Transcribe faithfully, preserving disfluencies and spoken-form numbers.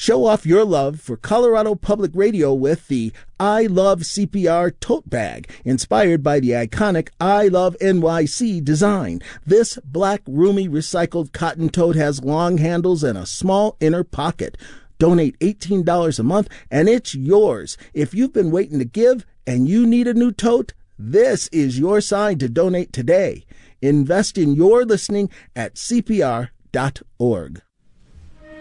Show off your love for Colorado Public Radio with the I Love C P R tote bag, inspired by the iconic I Love N Y C design. This black, roomy, recycled cotton tote has long handles and a small inner pocket. Donate eighteen dollars a month, and it's yours. If you've been waiting to give and you need a new tote, this is your sign to donate today. Invest in your listening at C P R dot org.